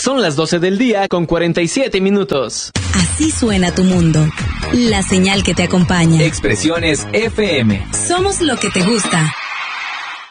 Son las 12 del día con 47 minutos. Así suena tu mundo. La señal que te acompaña. Expresiones FM. Somos lo que te gusta.